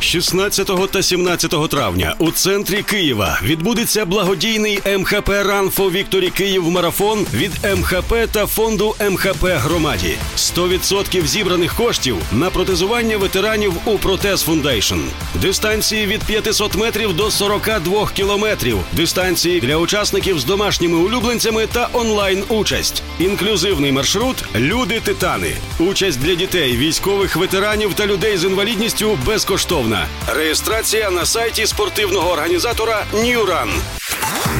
16 та 17 травня у центрі Києва відбудеться благодійний МХП Run for Victory Київ марафон від МХП та фонду МХП громаді. 100% зібраних коштів на протезування ветеранів у Протез Фундейшн. Дистанції від 500 метрів до 42 кілометрів. Дистанції для учасників з домашніми улюбленцями та онлайн-участь. Інклюзивний маршрут «Люди-титани». Участь для дітей, військових ветеранів та людей з інвалідністю безкоштовна. Реєстрація на сайті спортивного організатора New Run.